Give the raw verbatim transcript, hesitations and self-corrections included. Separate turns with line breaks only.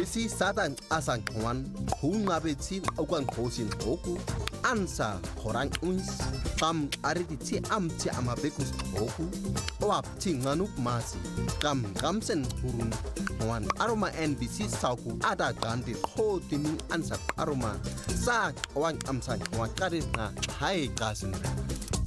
Besi Satan asang one, Hungabetin, Okan Kosin Oku, Ansa, Horang Uns, Kam Ariditi Amti Amabekus Oku, Oap Tinganuk Masi, Kam Kamsen Hurun, one Aroma N B C Sauku, Ada Gandhi, Ho Timin Ansa Aroma, Sak, one Amsan, one Karis na, Hai Gasin.